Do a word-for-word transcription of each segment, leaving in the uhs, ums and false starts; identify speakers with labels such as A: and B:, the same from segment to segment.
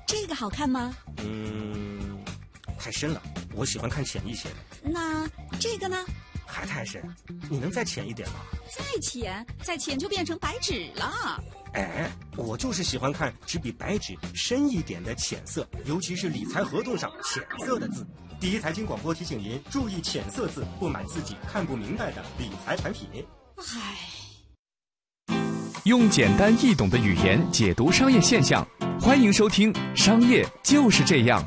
A: 这个好看吗？
B: 嗯，太深了，我喜欢看浅一些的。
A: 那这个呢？
B: 还太深，你能再浅一点吗？
A: 再浅，再浅就变成白纸了。
B: 哎，我就是喜欢看只比白纸深一点的浅色，尤其是理财合同上浅色的字。第一财经广播提醒您注意浅色字，不买自己看不明白的理财产品。
A: 唉，
C: 用简单易懂的语言解读商业现象，欢迎收听《商业就是这样》。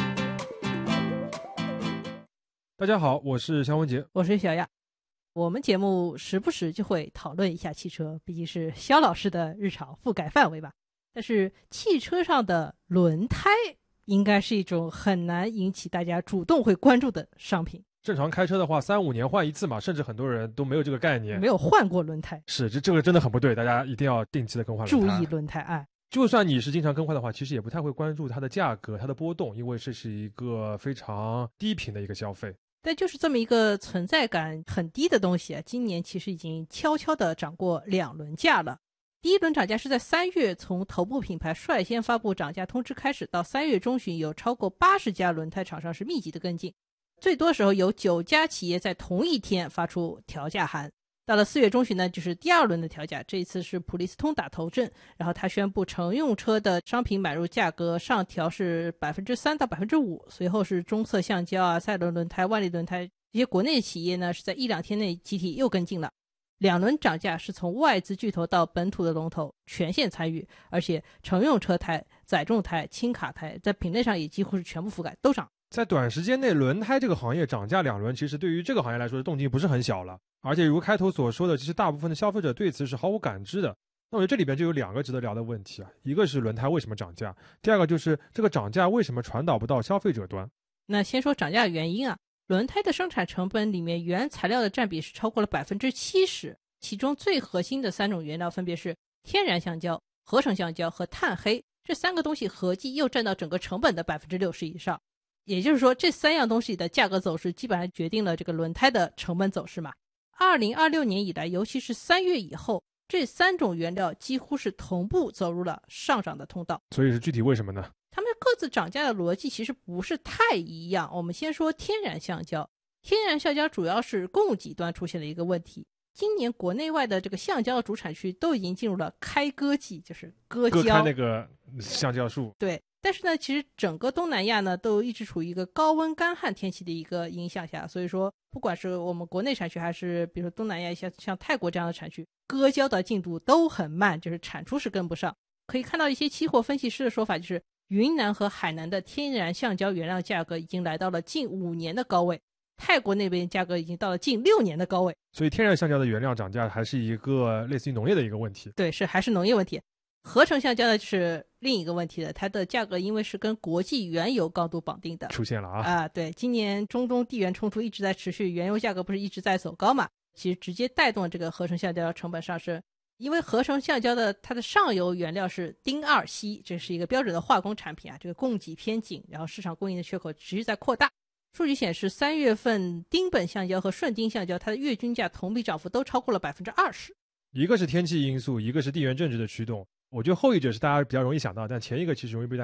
D: 大家好，我是肖文杰，
E: 我是小亚。我们节目时不时就会讨论一下汽车，毕竟是肖老师的日常覆盖范围吧。但是汽车上的轮胎应该是一种很难引起大家主动会关注的商品。
D: 正常开车的话，三五年换一次嘛，甚至很多人都没有这个概念，
E: 没有换过轮胎。
D: 是，这这个真的很不对，大家一定要定期的更换轮胎。
E: 注意轮胎哎。
D: 就算你是经常更换的话，其实也不太会关注它的价格、它的波动，因为这是一个非常低频的一个消费。
E: 但就是这么一个存在感很低的东西啊，今年其实已经悄悄地涨过两轮价了。第一轮涨价是在三月从头部品牌率先发布涨价通知开始，到三月中旬有超过八十家轮胎厂商是密集的跟进，最多时候有九家企业在同一天发出调价函。到了四月中旬呢，就是第二轮的调价，这一次是普利司通打头阵，然后他宣布乘用车的商品买入价格上调是 百分之三 到 百分之五， 随后是中色橡胶啊、赛伦轮胎、万利轮胎这些国内企业呢是在一两天内集体又跟进了。两轮涨价是从外资巨头到本土的龙头全线参与，而且乘用车胎、载重胎、轻卡胎在品类上也几乎是全部覆盖，都涨。
D: 在短时间内，轮胎这个行业涨价两轮，其实对于这个行业来说动静不是很小了。而且如开头所说的，其实大部分的消费者对此是毫无感知的。那我觉得这里边就有两个值得聊的问题啊，一个是轮胎为什么涨价，第二个就是这个涨价为什么传导不到消费者端。
E: 那先说涨价的原因啊，轮胎的生产成本里面原材料的占比是超过了 百分之七十， 其中最核心的三种原料分别是天然橡胶、合成橡胶和碳黑，这三个东西合计又占到整个成本的 百分之六十 以上。也就是说这三样东西的价格走势基本上决定了这个轮胎的成本走势嘛。二零二六年以来，尤其是三月以后，这三种原料几乎是同步走入了上涨的通道。
D: 所以是具体为什么呢？
E: 他们各自涨价的逻辑其实不是太一样。我们先说天然橡胶，天然橡胶主要是供给端出现了一个问题，今年国内外的这个橡胶的主产区都已经进入了开割季，就是割胶，
D: 割开那个橡胶树。
E: 对，但是呢，其实整个东南亚呢都一直处于一个高温干旱天气的一个影响下，所以说不管是我们国内产区还是比如说东南亚像像泰国这样的产区，割胶的进度都很慢，就是产出是跟不上。可以看到一些期货分析师的说法，就是云南和海南的天然橡胶原料价格已经来到了近五年的高位，泰国那边价格已经到了近六年的高位。
D: 所以天然橡胶的原料涨价还是一个类似于农业的一个问题。
E: 对，是还是农业问题。合成橡胶呢就是另一个问题了，它的价格因为是跟国际原油高度绑定的，
D: 出现了啊
E: 啊，对，今年中东地缘冲突一直在持续，原油价格不是一直在走高嘛，其实直接带动这个合成橡胶成本上升。因为合成橡胶的它的上游原料是丁二烯，这是一个标准的化工产品啊，这个供给偏紧，然后市场供应的缺口持续在扩大。数据显示，三月份丁苯橡胶和顺丁橡胶它的月均价同比涨幅都超过了 百分之二十。
D: 一个是天气因素，一个是地缘政治的驱动。我觉得后一者是大家比较容易想到，但前一个其实容易被大家